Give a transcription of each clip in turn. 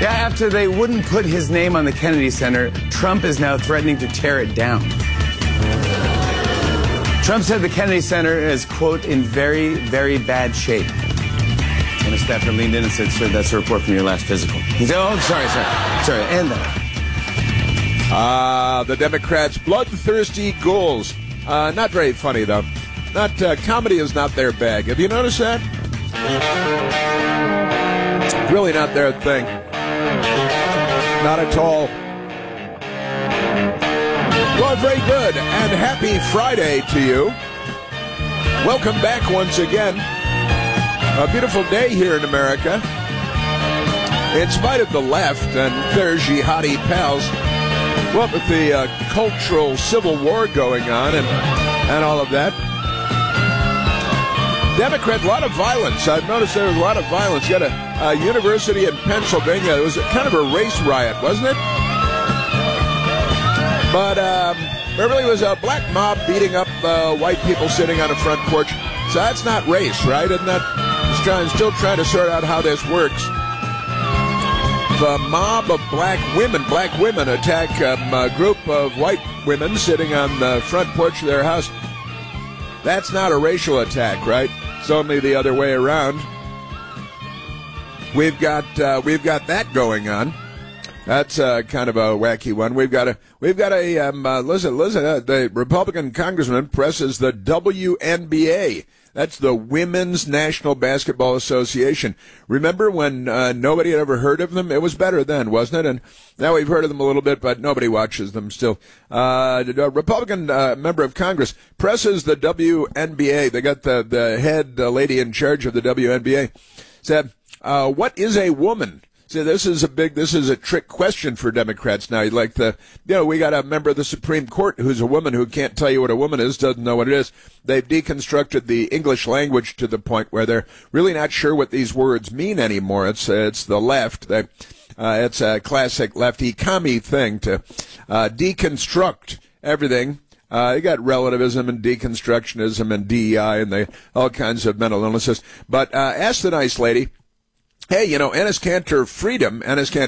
Yeah, after they wouldn't put his name on the Kennedy Center, Trump is now threatening to tear it down. Trump said the Kennedy Center is, quote, in very, very bad shape. And a staffer leaned in and said, sir, that's a report from your last physical. He said, oh, sorry, and that. The Democrats' bloodthirsty goals. Not very funny, though. Comedy is not their bag. Have you noticed that? Really not their thing. Not at all. Well, very good, and happy Friday to you. Welcome back once again. A beautiful day here in America. In spite of the left and their jihadi pals, what with the cultural civil war going on and all of that. Democrat, a lot of violence. I've noticed there was a lot of violence. You got a university in Pennsylvania. It was kind of a race riot, wasn't it? But there really was a black mob beating up white people sitting on a front porch. So that's not race, right? Isn't that? Still trying to sort out how this works. The mob of black women attack a group of white women sitting on the front porch of their house. That's not a racial attack, right? It's only the other way around. We've got that going on. That's kind of a wacky one. We've got a listen. The Republican congressman presses the WNBA. That's the Women's National Basketball Association. Remember when nobody had ever heard of them? It was better then, wasn't it? And now we've heard of them a little bit, but nobody watches them still. The Republican member of Congress presses the WNBA. They got the head lady in charge of the WNBA. Said, what is a woman? See, this is a trick question for Democrats now. We got a member of the Supreme Court who's a woman who can't tell you what a woman is, doesn't know what it is. They've deconstructed the English language to the point where they're really not sure what these words mean anymore. It's the left. It's a classic lefty commie thing to deconstruct everything. You got relativism and deconstructionism and DEI and all kinds of mental illnesses. But ask the nice lady. Hey, Enes Kanter Freedom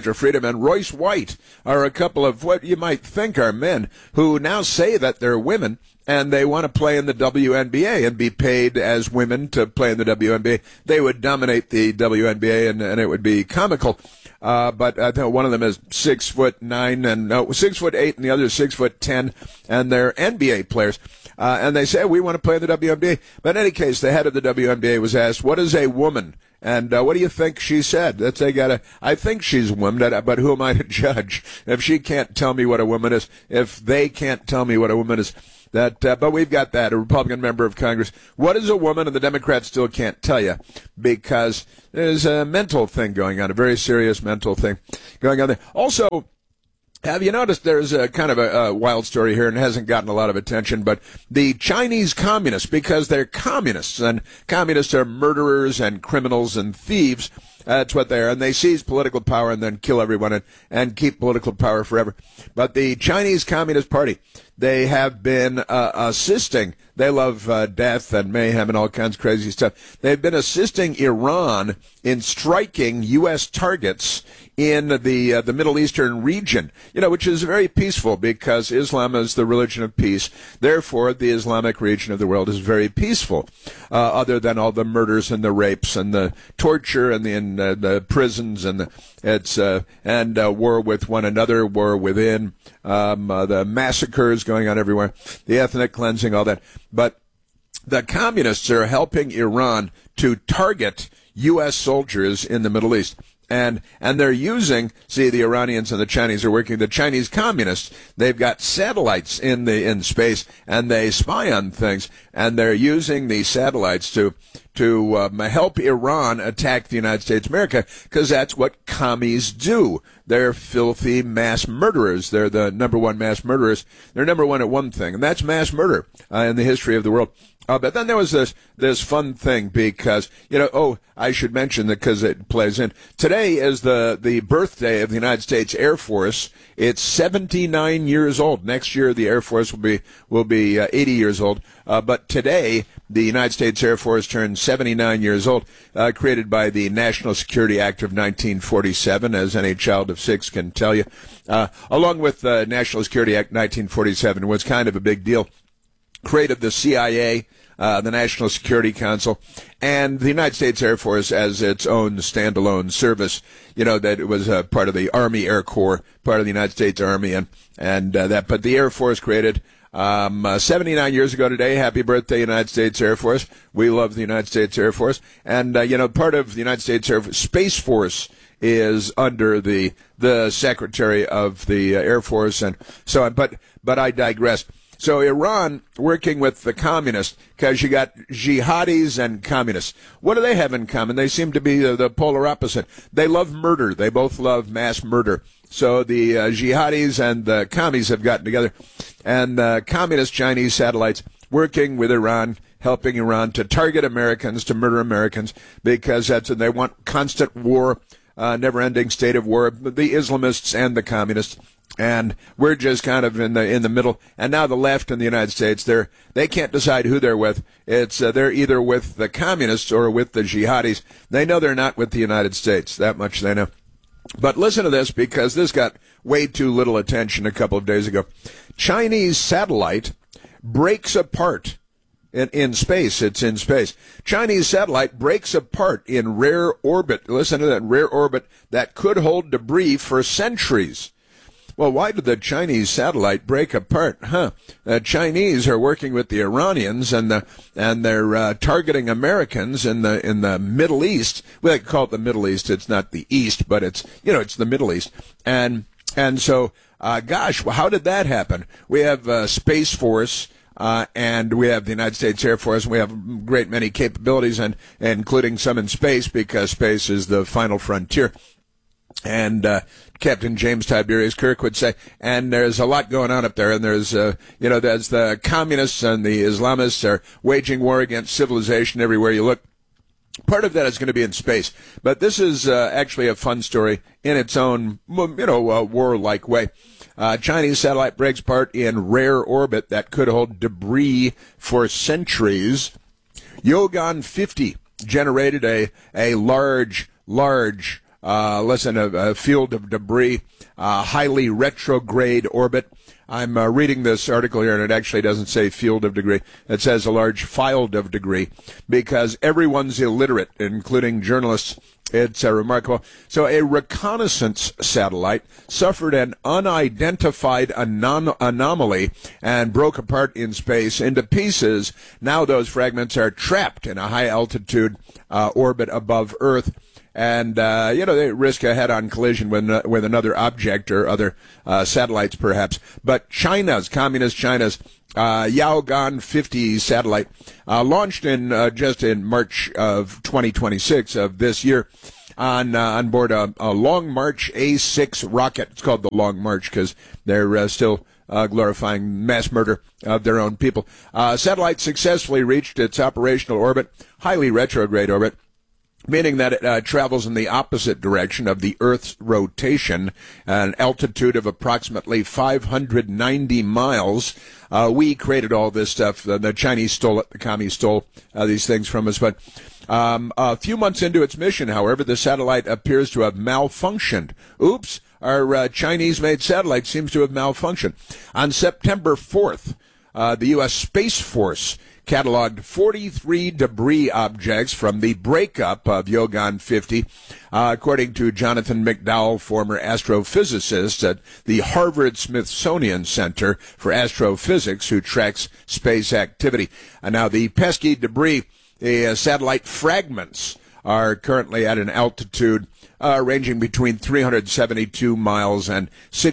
and Royce White are a couple of what you might think are men who now say that they're women and they want to play in the WNBA and be paid as women to play in the WNBA. They would dominate the WNBA and it would be comical. But I think one of them is 6'8" and the other is 6'10", and they're NBA players. And they say, we want to play in the WNBA. But in any case, the head of the WNBA was asked, what is a woman? And what do you think she said? I think she's a woman, but who am I to judge? If she can't tell me what a woman is, if they can't tell me what a woman is, but we've got that, a Republican member of Congress. What is a woman? And the Democrats still can't tell you because there's a mental thing going on, a very serious mental thing going on there. Also, have you noticed there's a kind of a wild story here and hasn't gotten a lot of attention, but the Chinese communists, because they're communists, and communists are murderers and criminals and thieves, that's what they are, and they seize political power and then kill everyone and keep political power forever. But the Chinese Communist Party, they have been assisting, they love death and mayhem and all kinds of crazy stuff. They've been assisting Iran in striking U.S. targets in the Middle Eastern region, which is very peaceful because Islam is the religion of peace. Therefore, the Islamic region of the world is very peaceful, other than all the murders and the rapes and the torture and the prisons and war with one another, war within, the massacres going on everywhere, the ethnic cleansing, all that. But the communists are helping Iran to target U.S. soldiers in the Middle East. And they're using, the Iranians and the Chinese are working, the Chinese communists, they've got satellites in space, and they spy on things, and they're using these satellites to help Iran attack the United States of America, because that's what commies do. They're filthy mass murderers. They're the number one mass murderers. They're number one at one thing, and that's mass murder in the history of the world. But then there was this fun thing because, I should mention that because it plays in. Today is the birthday of the United States Air Force. It's 79 years old. Next year, the Air Force will be 80 years old. But today, the United States Air Force turns 79 years old, created by the National Security Act of 1947, as any child of 6 can tell you. Along with the National Security Act 1947 was kind of a big deal. Created the CIA, the National Security Council, and the United States Air Force as its own standalone service. You know, that it was part of the Army Air Corps, part of the United States Army, and that. But the Air Force created 79 years ago today. Happy birthday, United States Air Force. We love the United States Air Force. And, part of the United States Air Force, Space Force is under the Secretary of the Air Force and so on. But I digress. So Iran working with the communists, because you got jihadis and communists. What do they have in common? They seem to be the polar opposite. They love murder. They both love mass murder. So the jihadis and the commies have gotten together, and the communist Chinese satellites working with Iran, helping Iran to target Americans, to murder Americans, because they want constant war, never-ending state of war, the Islamists and the communists. And we're just kind of in the middle. And now the left in the United States, they can't decide who they're with. It's they're either with the communists or with the jihadis. They know they're not with the United States. That much they know. But listen to this, because this got way too little attention a couple of days ago. Chinese satellite breaks apart in space. It's in space. Chinese satellite breaks apart in rare orbit. Listen to that, rare orbit that could hold debris for centuries. Well, why did the Chinese satellite break apart? The Chinese are working with the Iranians, and they're targeting Americans in the Middle East. Well, they call it the Middle East. It's not the East, but it's the Middle East. And so, how did that happen? We have Space Force, and we have the United States Air Force, and we have a great many capabilities, and including some in space, because space is the final frontier. And Captain James Tiberius Kirk would say, and there's a lot going on up there, and there's there's the communists and the Islamists are waging war against civilization everywhere you look. Part of that is going to be in space, but this is actually a fun story in its own, war-like way. Chinese satellite breaks apart in rare orbit that could hold debris for centuries. Yogan 50 generated a large a field of debris, highly retrograde orbit. I'm reading this article here, and it actually doesn't say field of debris. It says a large field of debris, because everyone's illiterate, including journalists. It's remarkable. So a reconnaissance satellite suffered an unidentified anomaly and broke apart in space into pieces. Now those fragments are trapped in a high-altitude orbit above Earth. And, they risk a head-on collision with another object or other satellites, perhaps. But communist China's Yaogan 50 satellite, launched just in March of 2026 of this year, on board a Long March A6 rocket. It's called the Long March because they're still glorifying mass murder of their own people. Satellite successfully reached its operational orbit, highly retrograde orbit, meaning that it travels in the opposite direction of the Earth's rotation, an altitude of approximately 590 miles. We created all this stuff. The Chinese stole it. The commies stole these things from us. But a few months into its mission, however, the satellite appears to have malfunctioned. Oops, our Chinese-made satellite seems to have malfunctioned. On September 4th, the U.S. Space Force cataloged 43 debris objects from the breakup of Yogan 50, according to Jonathan McDowell, former astrophysicist at the Harvard-Smithsonian Center for Astrophysics, who tracks space activity. Now, the pesky debris, the satellite fragments, are currently at an altitude ranging between 372 miles and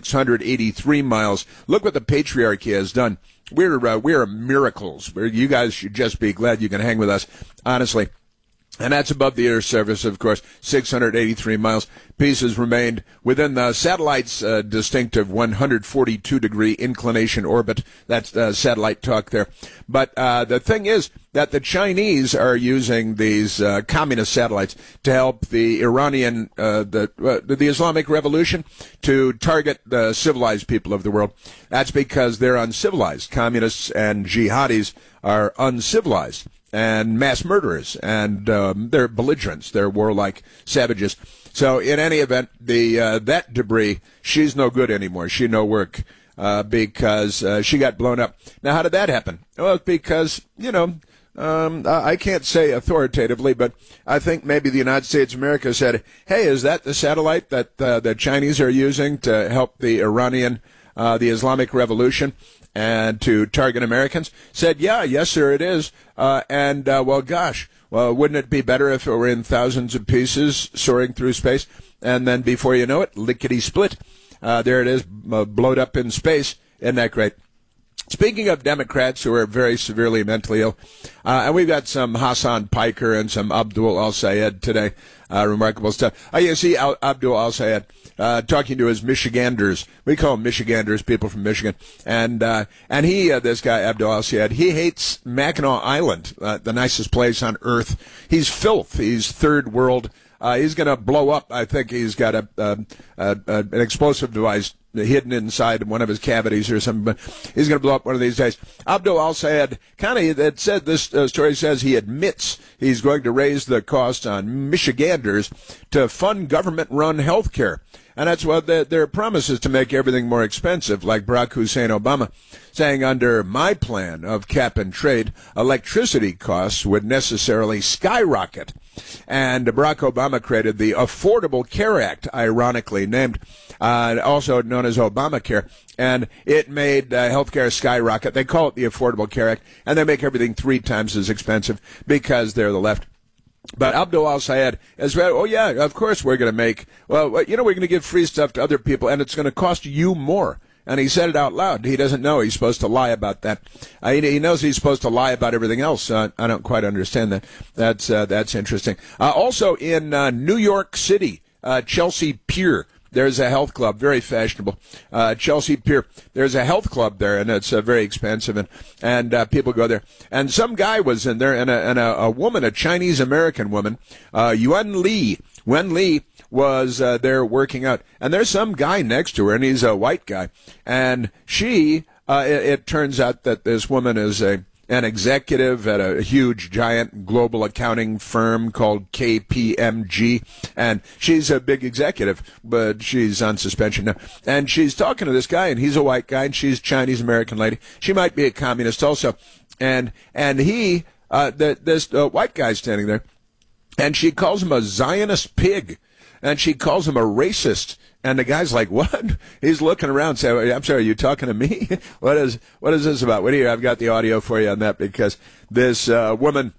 683 miles. Look what the patriarchy has done. We're miracles. You guys should just be glad you can hang with us, honestly. And that's above the Earth's surface, of course, 683 miles. Pieces remained within the satellite's distinctive 142-degree inclination orbit. That's satellite talk there. But the thing is that the Chinese are using these communist satellites to help the Iranian, the Islamic Revolution, to target the civilized people of the world. That's because they're uncivilized. Communists and jihadis are uncivilized. and mass murderers, and they're belligerents. They're warlike savages. So in any event, that debris, she's no good anymore. She no work because she got blown up. Now, how did that happen? Well, it's because, I can't say authoritatively, but I think maybe the United States of America said, hey, is that the satellite that the Chinese are using to help the Iranian, the Islamic Revolution, and to target Americans? Said, yes, sir, it is. Well, gosh, wouldn't it be better if it were in thousands of pieces soaring through space? And then before you know it, lickety-split. There it is, blowed up in space. Isn't that great? Speaking of Democrats who are very severely mentally ill, and we've got some Hassan Piker and some Abdul al-Sayed today, remarkable stuff. You see Abdul al-Sayed talking to his Michiganders. We call them Michiganders, people from Michigan. And he, this guy, Abdul al-Sayed, he hates Mackinac Island, the nicest place on earth. He's filth. He's third world. He's going to blow up. I think he's got an explosive device hidden inside one of his cavities or something, but he's going to blow up one of these days. Abdul al-Sayed, this story says he admits he's going to raise the cost on Michiganders to fund government-run health care. And that's what their promise is, to make everything more expensive, like Barack Hussein Obama saying, under my plan of cap and trade, electricity costs would necessarily skyrocket. And Barack Obama created the Affordable Care Act, ironically named, also known as Obamacare, and it made healthcare skyrocket. They call it the Affordable Care Act, and they make everything 3 times as expensive because they're the left. But Abdul al-Sayed is, of course we're going to make, we're going to give free stuff to other people, and it's going to cost you more. And he said it out loud. He doesn't know he's supposed to lie about that. He knows he's supposed to lie about everything else. I don't quite understand that. That's interesting. Also in New York City, Chelsea Pier, there's a health club, very fashionable. Chelsea Pier, there's a health club there, and it's very expensive, and people go there. And some guy was in there, and a woman, a Chinese-American woman, Wen Li was there working out. And there's some guy next to her, and he's a white guy. And she, it turns out that this woman is an executive at a huge, giant global accounting firm called KPMG. And she's a big executive, but she's on suspension now. And she's talking to this guy, and he's a white guy, and she's a Chinese-American lady. She might be a communist also. And he, this white guy standing there, and she calls him a Zionist pig. And she calls him a racist. And the guy's like, what? He's looking around saying, I'm sorry, are you talking to me? What is this about? Wait here, I've got the audio for you on that, because this woman,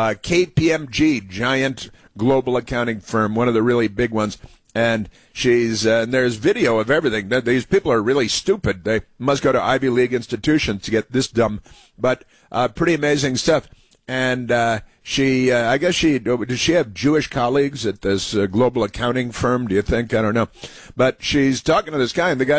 KPMG, giant global accounting firm, one of the really big ones, and she's, and there's video of everything. These people are really stupid. They must go to Ivy League institutions to get this dumb, but pretty amazing stuff. And I guess does she have Jewish colleagues at this global accounting firm, do you think? I don't know. But she's talking to this guy, and the guy